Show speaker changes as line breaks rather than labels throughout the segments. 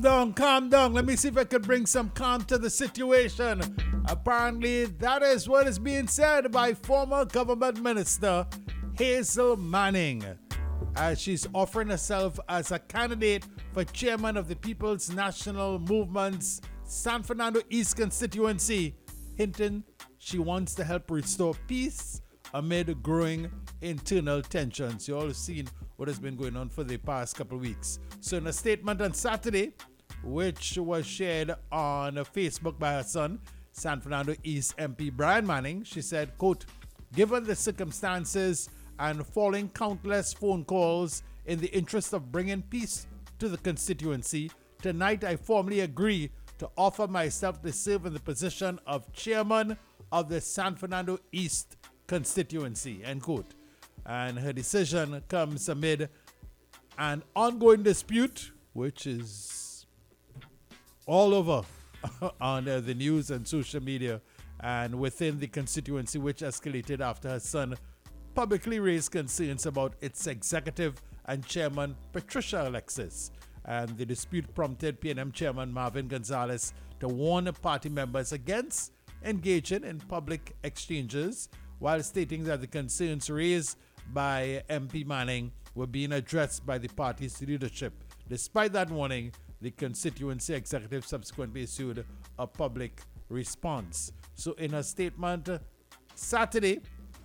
Calm down. Let me see if I could bring some calm to the situation. Apparently, that is what is being said by former government minister Hazel Manning, as she's offering herself as a candidate for chairman of the People's National Movement's San Fernando East constituency, hinting she wants to help restore peace amid growing internal tensions. You all have seen what has been going on for the past couple of weeks. So in a statement on Saturday, which was shared on Facebook by her son, San Fernando East MP Brian Manning, she said, quote, "Given the circumstances and following countless phone calls in the interest of bringing peace to the constituency, tonight I formally agree to offer myself to serve in the position of chairman of the San Fernando East constituency," end quote. And her decision comes amid an ongoing dispute, which is all over on the news and social media and within the constituency, which escalated after her son publicly raised concerns about its executive and chairman, Patricia Alexis. And the dispute prompted PNM chairman Marvin Gonzalez to warn party members against engaging in public exchanges, while stating that the concerns raised by MP Manning were being addressed by the party's leadership. Despite that warning, the constituency executive subsequently issued a public response. So in a statement Saturday,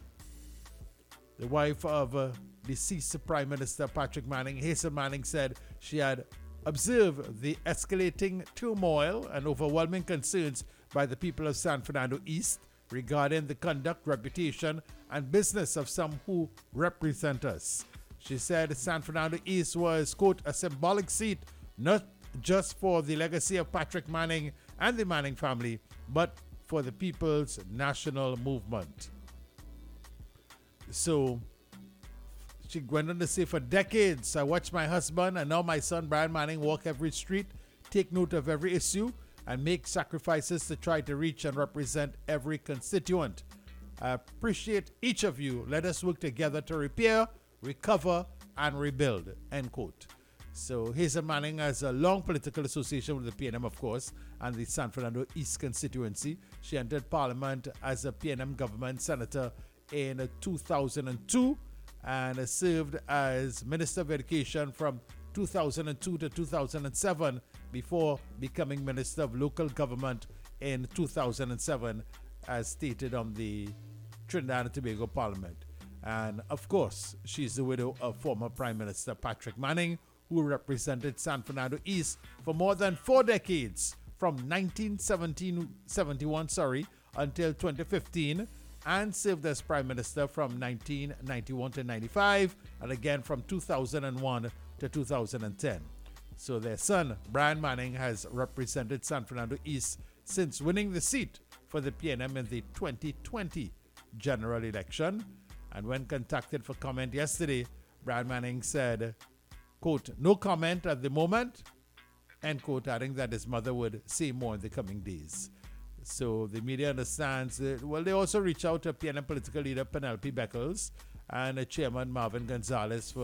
the wife of deceased Prime Minister Patrick Manning, Hazel Manning, said she had observed the escalating turmoil and overwhelming concerns by the people of San Fernando East regarding the conduct, reputation, and business of some who represent us. She said San Fernando East was, quote, "a symbolic seat not just for the legacy of Patrick Manning and the Manning family, but for the People's National Movement." So she went on to say, "For decades, I watched my husband and now my son Brian Manning walk every street, take note of every issue, and make sacrifices to try to reach and represent every constituent. I appreciate each of you. Let us work together to repair, recover, and rebuild," end quote. So Hazel Manning has a long political association with the PNM, of course, and the San Fernando East constituency. She entered Parliament as a PNM government senator in 2002 and served as Minister of Education from 2002 to 2007 before becoming Minister of Local Government in 2007, as stated on the Trinidad and Tobago Parliament. And of course, she's the widow of former Prime Minister Patrick Manning, who represented San Fernando East for more than 4 decades, from 1971 until 2015, and served as Prime Minister from 1991 to 95, and again from 2001 to 2010. So their son, Brian Manning, has represented San Fernando East since winning the seat for the PNM in the 2020 general election. And when contacted for comment yesterday, Brian Manning said, quote, "No comment at the moment," end quote, adding that his mother would say more in the coming days. So the media understands that, well, they also reach out to PNM political leader Penelope Beckles and Chairman Marvin Gonzalez for